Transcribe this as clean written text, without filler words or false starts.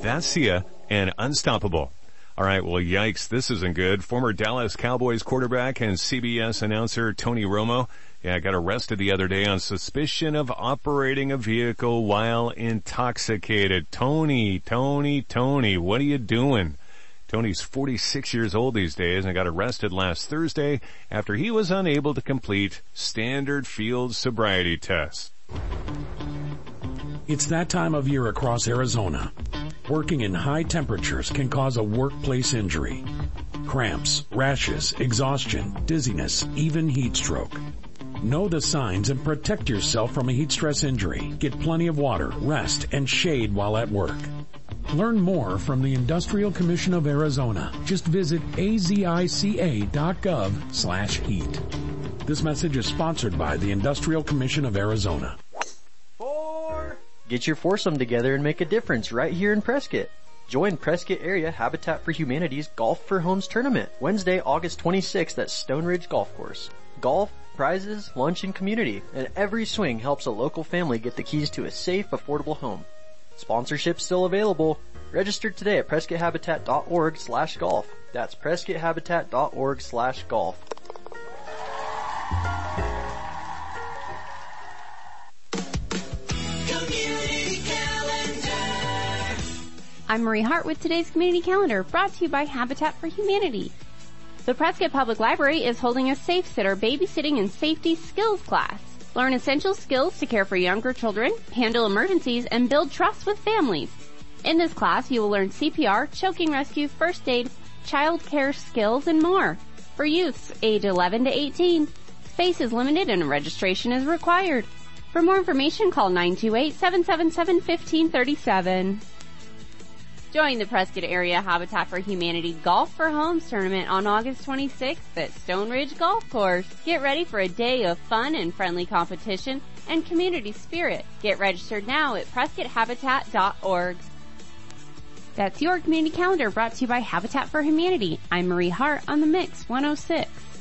Dacia, and Unstoppable. All right, well, yikes, this isn't good. Former Dallas Cowboys quarterback and CBS announcer Tony Romo, got arrested the other day on suspicion of operating a vehicle while intoxicated. Tony, what are you doing? Tony's 46 years old these days and got arrested last Thursday after he was unable to complete standard field sobriety tests. It's that time of year across Arizona. Working in high temperatures can cause a workplace injury. Cramps, rashes, exhaustion, dizziness, even heat stroke. Know the signs and protect yourself from a heat stress injury. Get plenty of water, rest, and shade while at work. Learn more from the Industrial Commission of Arizona. Just visit azica.gov/heat. This message is sponsored by the Industrial Commission of Arizona. Get your foursome together and make a difference right here in Prescott. Join Prescott Area Habitat for Humanity's Golf for Homes Tournament, Wednesday, August 26th at Stone Ridge Golf Course. Golf, prizes, lunch, and community, and every swing helps a local family get the keys to a safe, affordable home. Sponsorship still available. Register today at PrescottHabitat.org/golf. That's PrescottHabitat.org/golf. I'm Marie Hart with today's Community Calendar, brought to you by Habitat for Humanity. The Prescott Public Library is holding a Safe Sitter Babysitting and Safety Skills class. Learn essential skills to care for younger children, handle emergencies, and build trust with families. In this class, you will learn CPR, choking rescue, first aid, child care skills, and more. For youths age 11 to 18. Space is limited and registration is required. For more information, call 928-777-1537. Join the Prescott Area Habitat for Humanity Golf for Homes Tournament on August 26th at Stone Ridge Golf Course. Get ready for a day of fun and friendly competition and community spirit. Get registered now at PrescottHabitat.org. That's your Community Calendar, brought to you by Habitat for Humanity. I'm Marie Hart on the Mix 106.